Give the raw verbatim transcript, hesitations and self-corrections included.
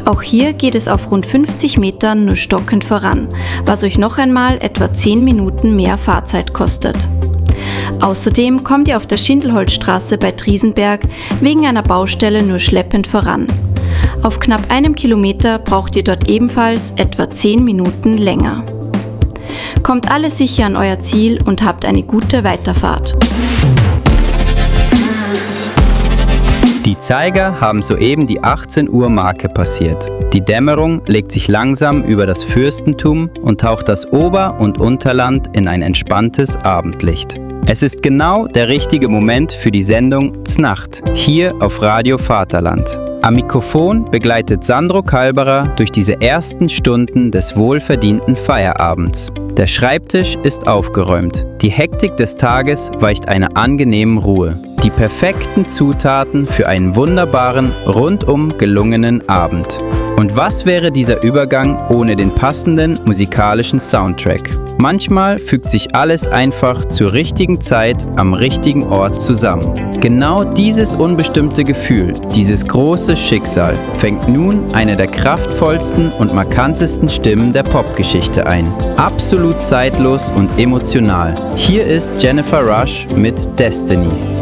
Auch hier geht es auf rund fünfzig Metern nur stockend voran, was euch noch einmal etwa zehn Minuten mehr Fahrzeit kostet. Außerdem kommt ihr auf der Schindelholzstraße bei Triesenberg wegen einer Baustelle nur schleppend voran. Auf knapp einem Kilometer braucht ihr dort ebenfalls etwa zehn Minuten länger. Kommt alle sicher an euer Ziel und habt eine gute Weiterfahrt. Die Zeiger haben soeben die achtzehn Uhr Marke passiert. Die Dämmerung legt sich langsam über das Fürstentum und taucht das Ober- und Unterland in ein entspanntes Abendlicht. Es ist genau der richtige Moment für die Sendung Znacht, hier auf Radio Vaterland. Am Mikrofon begleitet Sandro Kalberer durch diese ersten Stunden des wohlverdienten Feierabends. Der Schreibtisch ist aufgeräumt. Die Hektik des Tages weicht einer angenehmen Ruhe. Die perfekten Zutaten für einen wunderbaren, rundum gelungenen Abend. Und was wäre dieser Übergang ohne den passenden musikalischen Soundtrack? Manchmal fügt sich alles einfach zur richtigen Zeit am richtigen Ort zusammen. Genau dieses unbestimmte Gefühl, dieses große Schicksal, fängt nun eine der kraftvollsten und markantesten Stimmen der Popgeschichte ein. Absolut zeitlos und emotional. Hier ist Jennifer Rush mit Destiny.